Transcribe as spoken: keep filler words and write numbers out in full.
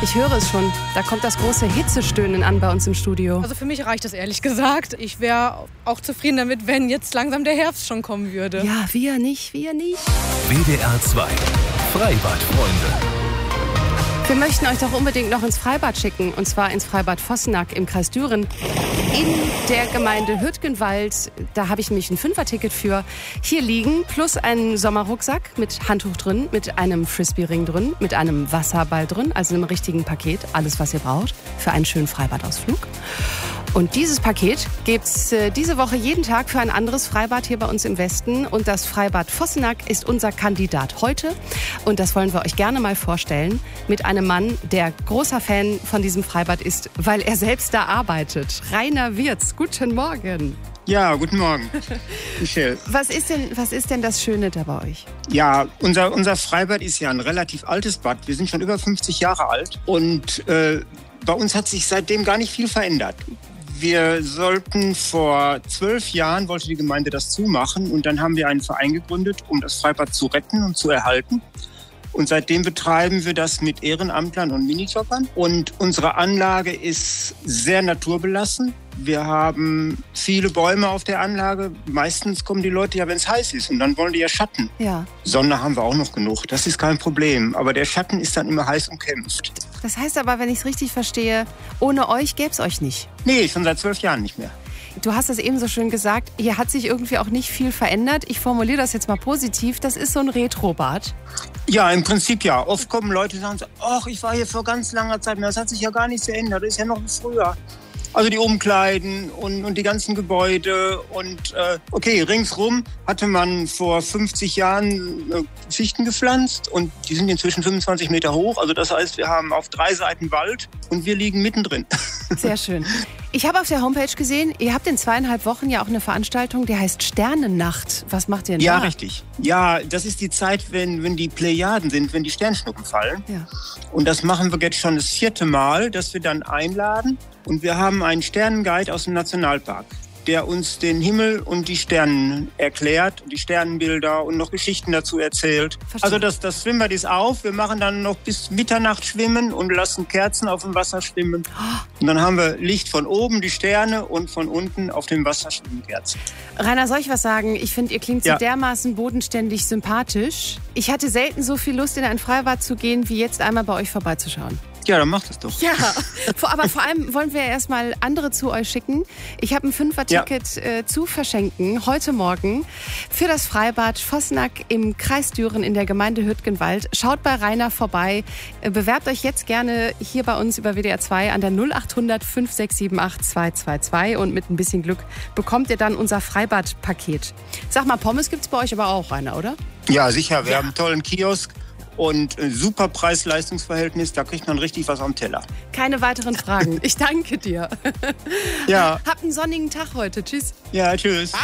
Ich höre es schon. Da kommt das große Hitzestöhnen an bei uns im Studio. Also für mich reicht das ehrlich gesagt. Ich wäre auch zufrieden damit, wenn jetzt langsam der Herbst schon kommen würde. Ja, wir nicht, wir nicht. W D R zwei Freibadfreunde. Wir möchten euch doch unbedingt noch ins Freibad schicken. Und zwar ins Freibad Vossenack im Kreis Düren. In der Gemeinde Hürtgenwald. Da habe ich nämlich ein Fünfer-Ticket für. Hier liegen plus einen Sommerrucksack mit Handtuch drin, mit einem Frisbee-Ring drin, mit einem Wasserball drin, also einem richtigen Paket. Alles, was ihr braucht für einen schönen Freibadausflug. Und dieses Paket gibt's äh, diese Woche jeden Tag für ein anderes Freibad hier bei uns im Westen. Und das Freibad Vossenack ist unser Kandidat heute. Und das wollen wir euch gerne mal vorstellen mit einem Mann, der großer Fan von diesem Freibad ist, weil er selbst da arbeitet. Rainer Wirz, guten Morgen. Ja, guten Morgen, Michelle. Was ist denn, was ist denn das Schöne da bei euch? Ja, unser, unser Freibad ist ja ein relativ altes Bad. Wir sind schon über fünfzig Jahre alt. Und äh, bei uns hat sich seitdem gar nicht viel verändert. Wir sollten vor zwölf Jahren, wollte die Gemeinde das zumachen. Und dann haben wir einen Verein gegründet, um das Freibad zu retten und zu erhalten. Und seitdem betreiben wir das mit Ehrenamtlern und Minijobbern. Und unsere Anlage ist sehr naturbelassen. Wir haben viele Bäume auf der Anlage. Meistens kommen die Leute ja, wenn es heiß ist. Und dann wollen die ja Schatten. Ja. Sonne haben wir auch noch genug. Das ist kein Problem. Aber der Schatten ist dann immer heiß umkämpft. Das heißt aber, wenn ich es richtig verstehe, ohne euch gäbe es euch nicht. Nee, schon seit zwölf Jahren nicht mehr. Du hast es eben so schön gesagt, hier hat sich irgendwie auch nicht viel verändert. Ich formuliere das jetzt mal positiv. Das ist so ein Retrobad. Ja, im Prinzip ja. Oft kommen Leute und sagen so, ach, ich war hier vor ganz langer Zeit, das hat sich ja gar nichts geändert, das ist ja noch wie früher. Also die Umkleiden und, und die ganzen Gebäude und äh, okay, ringsrum hatte man vor fünfzig Jahren äh, Fichten gepflanzt und die sind inzwischen fünfundzwanzig Meter hoch. Also das heißt, wir haben auf drei Seiten Wald und wir liegen mittendrin. Sehr schön. Ich habe auf der Homepage gesehen, ihr habt in zweieinhalb Wochen ja auch eine Veranstaltung, die heißt Sternennacht. Was macht ihr denn Ja, da? richtig. Ja, das ist die Zeit, wenn, wenn die Plejaden sind, wenn die Sternschnuppen fallen. Ja. Und das machen wir jetzt schon das vierte Mal, dass wir dann einladen. Und wir haben einen Sternenguide aus dem Nationalpark, der uns den Himmel und die Sterne erklärt, die Sternenbilder und noch Geschichten dazu erzählt. Verstehe. Also das, das Schwimmbad ist auf. Wir machen dann noch bis Mitternacht schwimmen und lassen Kerzen auf dem Wasser schwimmen. Und dann haben wir Licht von oben, die Sterne, und von unten auf dem Wasser schwimmen Kerzen. Rainer, soll ich was sagen? Ich finde, ihr klingt Ja. so dermaßen bodenständig sympathisch. Ich hatte selten so viel Lust, in ein Freibad zu gehen, wie jetzt einmal bei euch vorbeizuschauen. Ja, dann macht es doch. Ja, vor, aber vor allem wollen wir erstmal andere zu euch schicken. Ich habe ein Fünfer-Ticket äh, zu verschenken heute Morgen für das Freibad Vossenack im Kreis Düren in der Gemeinde Hürtgenwald. Schaut bei Rainer vorbei. Äh, bewerbt euch jetzt gerne hier bei uns über W D R zwei an der null acht hundert fünf sechs sieben acht zwei zwei zwei und mit ein bisschen Glück bekommt ihr dann unser Freibad-Paket. Sag mal, Pommes gibt's bei euch aber auch, Rainer, oder? Ja, sicher. Wir Ja. haben einen tollen Kiosk. Und ein super Preis-Leistungs-Verhältnis, da kriegt man richtig was am Teller. Keine weiteren Fragen. Ich danke dir. Ja, Habt einen sonnigen Tag heute. Tschüss. ja, tschüss.